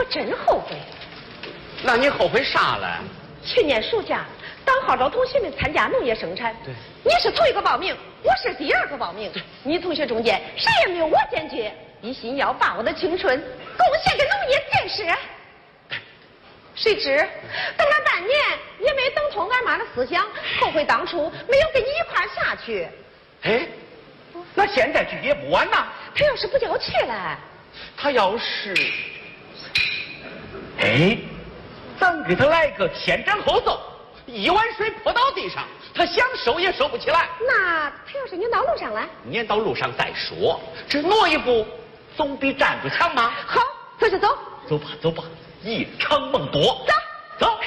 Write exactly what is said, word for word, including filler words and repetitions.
我真后悔。 那你后悔啥了？ 去年暑假，当号召同学们参加农业生产， 对， 你是头一个报名，我是第二个报名。你同学中间谁也没有我坚决，一心要把我的青春贡献给农业建设。谁知等了半年，也没等通俺妈的思想，后悔当初没有跟你一块儿下去。 哎，那现在去也不晚呐。 他要是不叫去了， 他要是，哎，咱给他来个先斩后奏，一碗水泼到地上，他想收也收不起来。 那他要是撵到路上了， 撵到路上再说，这挪一步总比站住强吗？ 好，走就走。 走吧，走吧，一场梦多。 走。 走。